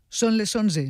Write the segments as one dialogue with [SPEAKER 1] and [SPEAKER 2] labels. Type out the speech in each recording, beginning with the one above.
[SPEAKER 1] Són les 11.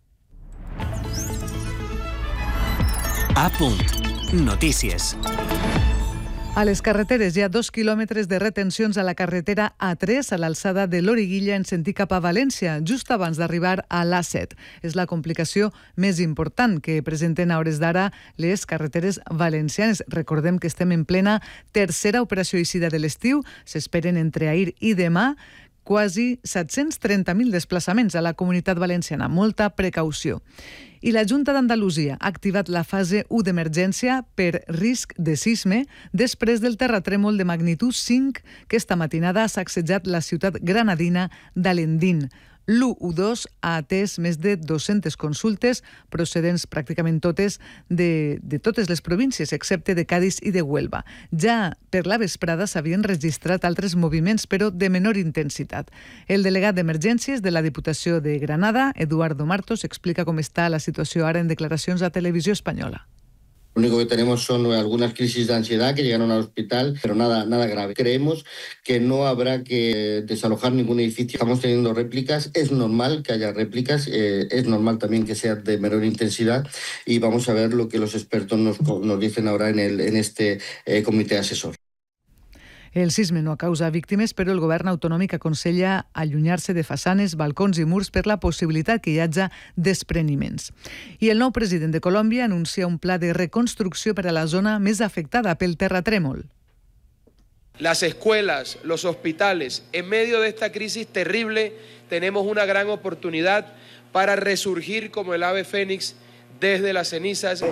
[SPEAKER 2] A punt. Notícies.
[SPEAKER 1] A les carreteres hi ha 2 quilòmetres de retencions a la carretera A3 a l'alçada de l'Origuilla en sentit cap a València, just abans d'arribar a l'A7. És la complicació més important que presenten a hores d'ara les carreteres valencianes. Recordem que estem en plena tercera operació eixida de l'estiu. S'esperen entre ahir i demà quasi 730.000 desplaçaments a la Comunitat Valenciana. Molta precaució. I la Junta d'Andalusia ha activat la fase 1 d'emergència per risc de sisme després del terratrèmol de magnitud 5 que esta matinada ha sacsejat la ciutat granadina d'Alendín. L'112 ha atès més de 200 consultes procedents pràcticament totes de totes les províncies, excepte de Cádiz i de Huelva. Ja per la vesprada s'havien registrat altres moviments, però de menor intensitat. El delegat d'Emergències de la Diputació de Granada, Eduardo Martos, explica com està la situació ara en declaracions a Televisió Espanyola.
[SPEAKER 3] Lo único que tenemos son algunas crisis de ansiedad que llegaron al hospital, pero nada grave. Creemos que no habrá que desalojar ningún edificio. Estamos teniendo réplicas, es normal que haya réplicas, es normal también que sea de menor intensidad y vamos a ver lo que los expertos nos dicen ahora en este comité asesor.
[SPEAKER 1] El sisme no causa víctimes, però el govern autonòmic aconsella allunyar-se de façanes, balcons i murs per la possibilitat que hi hagi despreniments. I el nou president de Colòmbia anuncia un pla de reconstrucció per a la zona més afectada pel terratrèmol.
[SPEAKER 4] Las escuelas, los hospitales, en medio de esta crisis terrible, tenemos una gran oportunidad para resurgir como el ave fénix desde las cenizas.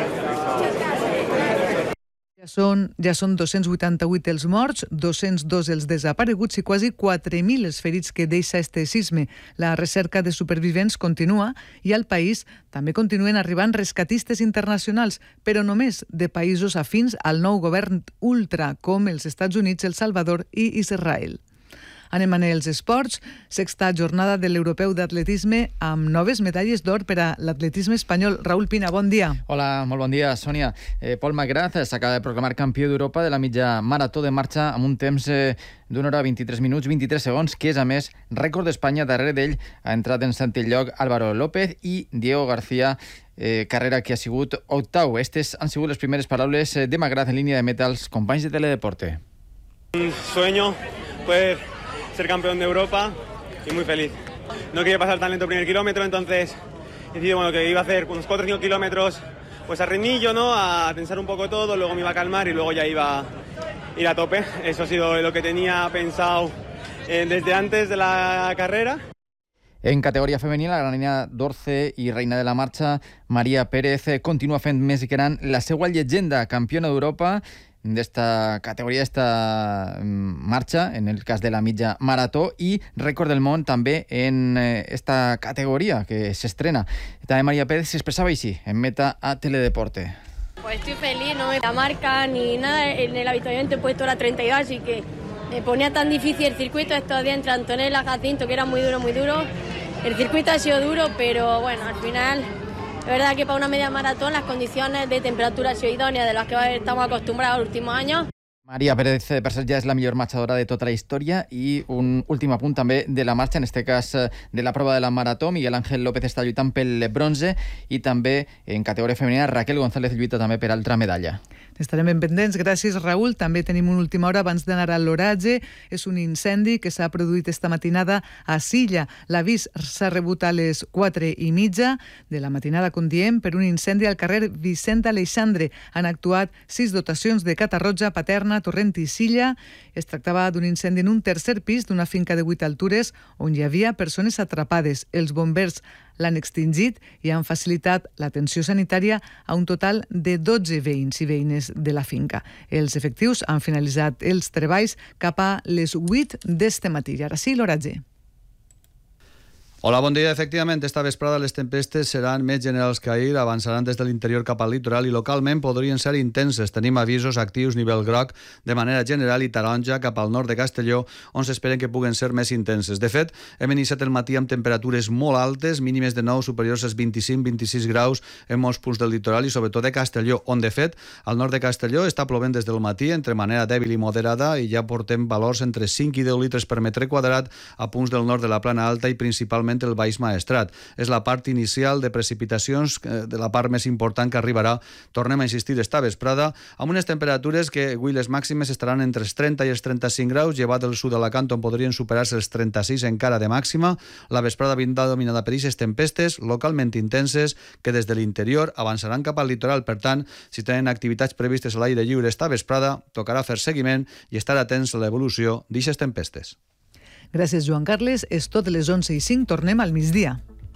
[SPEAKER 1] Ja són 288 els morts, 202 els desapareguts i quasi 4.000 els ferits que deixa este sisme. La recerca de supervivents continua i al país també continuen arribant rescatistes internacionals, però només de països afins al nou govern ultra, com els Estats Units, El Salvador i Israel. Anem als esports. Sexta jornada de l'Europeu d'Atletisme amb noves medalles d'or per a l'atletisme espanyol. Raúl Pina, bon dia.
[SPEAKER 5] Hola, molt bon dia, Sònia. Pol McGrath s'acaba de proclamar campió d'Europa de la mitja marató de marxa amb un temps d'una hora 23 minuts 23 segons, que és, a més, rècord d'Espanya. Darrere d'ell ha entrat en setè lloc Álvaro López i Diego García, carrera que ha sigut octau. Estes han sigut les primeres paraules de McGrath en línia de meta als companys de Teledeporte.
[SPEAKER 6] Un sueño, pues ser campeón de Europa y muy feliz. No quería pasar tan lento el primer kilómetro, entonces decidí que iba a hacer unos 4 o 5 kilómetros pues a ritmillo, ¿no? A tensar un poco todo, luego me iba a calmar y luego ya iba a ir a tope. Eso ha sido lo que tenía pensado desde antes de la carrera.
[SPEAKER 5] En categoria femenina, la granina d'Orce i reina de la marxa, Maria Pérez, continua fent més gran la seva llegenda, campiona d'Europa d'esta categoria, d'esta marxa, en el cas de la mitja marató, i rècord del món també en esta categoria que s'estrena. També Maria Pérez s'expressava així, en meta a Teledeporte.
[SPEAKER 7] Pues estoy feliz, no la marca ni nada, en el avituallamiento he puesto la 32, así que me ponía tan difícil el circuito estos días entre Antonella y Jacinto, que era muy duro. El circuito ha sido duro, pero bueno, al final es verdad que para una media maratón las condiciones de temperatura han sido idóneas de las que estamos acostumbrados los últimos años.
[SPEAKER 5] Maria Pérez, per cert, ja és la millor marxadora de tota la història. I un últim apunt també de la marxa, en aquest cas de la prova de la marató. Miguel Ángel López està lluitant pel bronze i també en categoria femenina Raquel González lluita també per altra medalla.
[SPEAKER 1] Estarem ben pendents. Gràcies, Raül. També tenim una última hora abans d'anar a l'oratge. És un incendi que s'ha produït esta matinada a Silla. L'avís s'ha rebut a les 4:30 de la matinada, com diem, per un incendi al carrer Vicent Aleixandre. Han actuat 6 dotacions de Catarroja, Paterna, Torrent i Silla. Es tractava d'un incendi en un tercer pis d'una finca de 8 altures on hi havia persones atrapades. Els bombers l'han extingit i han facilitat l'atenció sanitària a un total de 12 veïns i veïnes de la finca. Els efectius han finalitzat els treballs cap a les 8 d'este matí. I ara sí, l'oratge.
[SPEAKER 8] Hola, bon dia. Efectivament, esta vesprada les tempestes seran més generals que ahir, avançaran des de l'interior cap al litoral i localment podrien ser intenses. Tenim avisos actius nivell groc de manera general i taronja cap al nord de Castelló, on s'esperen que puguen ser més intenses. De fet, hem iniciat el matí amb temperatures molt altes, mínimes de 9 superiors als 25-26 graus en molts punts del litoral i sobretot de Castelló, on de fet, al nord de Castelló està plovent des del matí entre manera dèbil i moderada i ja portem valors entre 5 i 10 litres per metre quadrat a punts del nord de la Plana Alta i principalment especialment el Baix Maestrat. És la part inicial de precipitacions, de la part més important que arribarà, tornem a insistir, esta vesprada, amb unes temperatures que avui les màximes estaran entre els 30 i els 35 graus, llevat del sud d'Alacant on podrien superar-se els 36 encara de màxima. La vesprada vindrà dominada per aquestes tempestes localment intenses que des de l'interior avançaran cap al litoral. Per tant, si tenen activitats previstes a l'aire lliure esta vesprada, tocarà fer seguiment i estar atents a l'evolució d'aquestes tempestes.
[SPEAKER 1] Gràcies, Joan Carles. És tot a les 11:05. Tornem al migdia.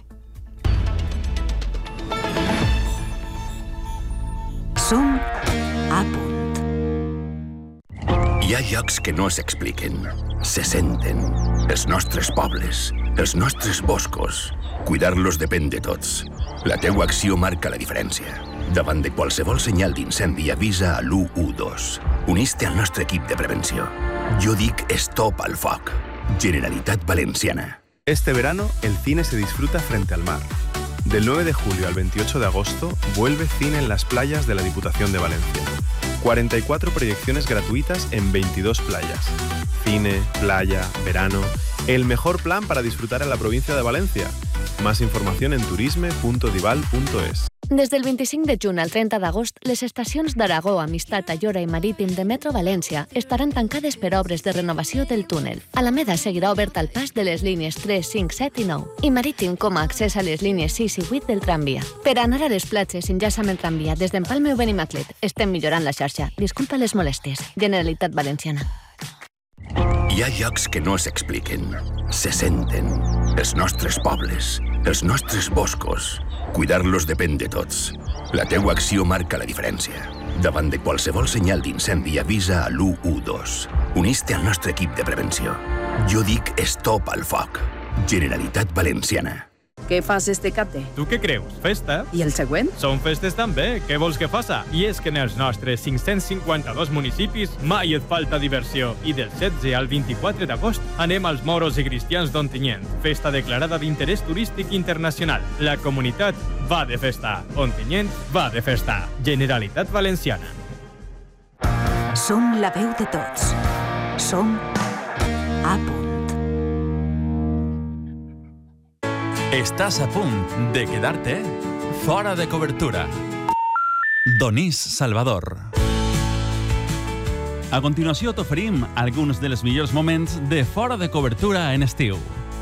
[SPEAKER 9] Som a punt.
[SPEAKER 10] Hi ha llocs que no s'expliquen, se senten. Els nostres pobles, els nostres boscos. Cuidar-los depèn de tots. La teua acció marca la diferència. Davant de qualsevol senyal d'incendi avisa a l'112. Unís-te al nostre equip de prevenció. Jo dic stop al foc. Generalitat Valenciana.
[SPEAKER 11] Este verano el cine se disfruta frente al mar. Del 9 de julio al 28 de agosto vuelve Cine en las playas de la Diputación de Valencia. 44 proyecciones gratuitas en 22 playas. Cine, playa, verano... El mejor plan para disfrutar en la provincia de Valencia. Más información en turisme.dival.es.
[SPEAKER 12] Des del 25 de juny al 30 d'agost, les estacions d'Aragó, Amistat, Ayora i Marítim de Metro València estaran tancades per obres de renovació del túnel. Alameda seguirà obert al pas de les línies 3, 5, 7 i 9 i Marítim com a accés a les línies 6 i 8 del tramvia. Per anar a les platges enllaça amb el tramvia des d'Empalme o Benimaclet. Estem millorant la xarxa. Disculpa les molèsties. Generalitat Valenciana.
[SPEAKER 10] Hi ha llocs que no s'expliquen, se senten. Els nostres pobles, els nostres boscos. Cuidar-los depèn de tots. La teua acció marca la diferència. Davant de qualsevol senyal d'incendi avisa a l'112. Unís-te al nostre equip de prevenció. Jo dic stop al foc. Generalitat Valenciana.
[SPEAKER 13] Què fas este capte?
[SPEAKER 14] Tu què creus? Festa?
[SPEAKER 13] I el següent?
[SPEAKER 14] Són festes també. Què vols que faça? I és que en els nostres 552 municipis mai et falta diversió. I del 16 al 24 d'agost anem als Moros i Cristians d'Ontinyent. Festa declarada d'interès turístic internacional. La comunitat va de festa. Ontinyent va de festa. Generalitat Valenciana.
[SPEAKER 9] Som la veu de tots. Som a punt.
[SPEAKER 15] Estàs a punt de quedar-te fora de cobertura. Donís Salvador. A continuació t'oferim alguns dels millors moments de fora de cobertura en estiu.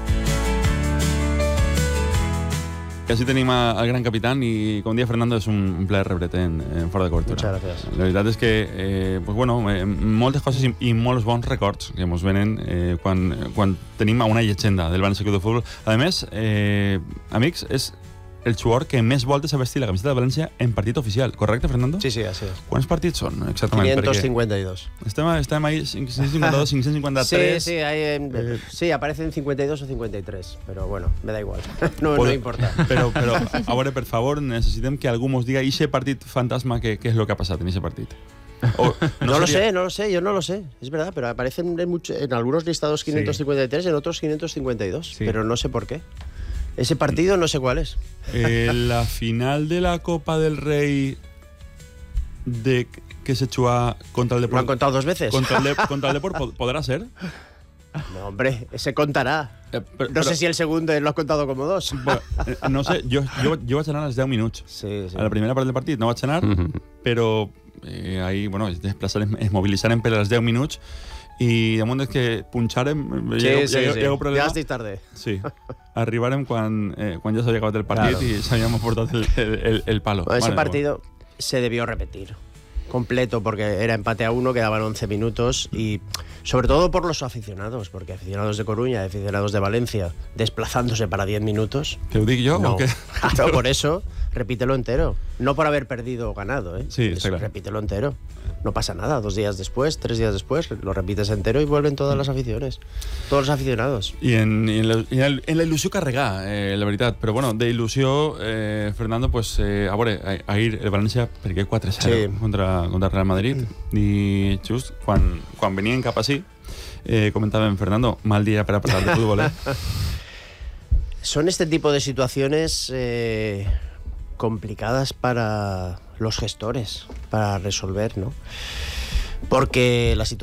[SPEAKER 16] Casi tenim al gran capitán y, como decía Fernando, es un plaer rebrete en Fora de Cobertura.
[SPEAKER 17] Muchas gracias.
[SPEAKER 16] La veritat és que, pues bueno, moltes coses i molts bons records que ens venen quan tenim una llegenda del València Club de Futbol. A més, amics, és el jugador que més voltes ha vestit la camiseta de València en partit oficial. Correcte, Fernando?
[SPEAKER 17] Sí, sí, así es.
[SPEAKER 16] Quants partits són, exactament?
[SPEAKER 17] 552.
[SPEAKER 16] Estem ahí 552, 553...
[SPEAKER 17] Sí, aparecen 52 o 53, pero bueno, me da igual. No importa.
[SPEAKER 16] Pero ahora, por favor, necesitem que algú nos diga ese partit fantasma, qué es lo que ha pasado en ese partit.
[SPEAKER 17] No lo sé, yo no lo sé, es verdad, pero aparecen en algunos listados 553, en otros 552, pero no sé por qué. Ese partido no sé cuál es.
[SPEAKER 16] La final de la Copa del Rey que se echó contra el Depor.
[SPEAKER 17] ¿Lo han contado dos veces?
[SPEAKER 16] Contra el Depor, ¿podrá ser?
[SPEAKER 17] No, hombre, ese contará. No sé si el segundo lo has contado como dos.
[SPEAKER 16] Bueno, no sé, jo vaig anar als 10 minuts.
[SPEAKER 17] Sí.
[SPEAKER 16] A la primera part del partit no vaig anar, però ahí, bueno, es mobilitzaren per als 10 minuts i damunt és que punxarem...
[SPEAKER 17] Sí. Ja has dit tarde.
[SPEAKER 16] Sí. Arribarem quan ja s'havia acabat el partit y s'havíem portat el palo.
[SPEAKER 17] Ese partido se debió repetir completo porque era empate a 1, quedaban 11 minutos y sobre todo por los aficionados, porque aficionados de Coruña, aficionados de Valencia, desplazándose para 10 minutos.
[SPEAKER 16] ¿Te lo digo yo?
[SPEAKER 17] No.
[SPEAKER 16] ¿O qué?
[SPEAKER 17] Claro, por eso, repítelo entero. No por haber perdido o ganado, ¿eh?
[SPEAKER 16] Sí, está claro.
[SPEAKER 17] Repítelo entero. No pasa nada, 2 días después, 3 días después, lo repites entero y vuelven todas las aficiones, todos los aficionados.
[SPEAKER 16] I en la il·lusió carregar, la veritat. Però bueno, d'il·lusió, Fernando, pues, a veure, ahir el València perquè 4-0 contra el Real Madrid i just quan venien cap així comentàvem, Fernando, mal dia per a parlar de fútbol,
[SPEAKER 17] Son este tipo de situaciones complicadas para los gestores, para resolver, ¿no? Porque la situación